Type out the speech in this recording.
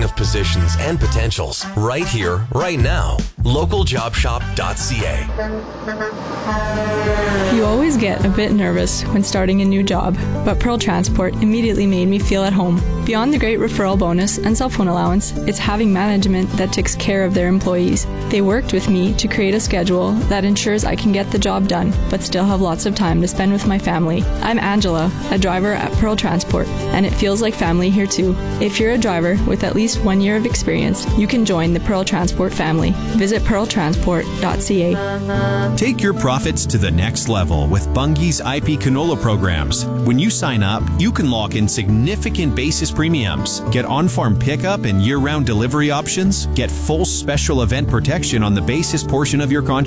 of positions and potentials right here, right now. Localjobshop.ca. You always get a bit nervous when starting a new job, but Pearl Transport immediately made me feel at home. Beyond the great referral bonus and cell phone allowance, it's having management that takes care of their employees. They worked with me to create a schedule that ensures I can get the job done, but still have lots of time to spend with my family. I'm Angela, a driver at Pearl Transport, and it feels like family here too. If you're a driver with at least 1 year of experience, you can join the Pearl Transport family. Visit pearltransport.ca. Take your profits to the next level with Bunge's IP canola programs. When you sign up, you can lock in significant basis premiums, get on-farm pickup and year-round delivery options, get full special event protection on the basis portion of your contract,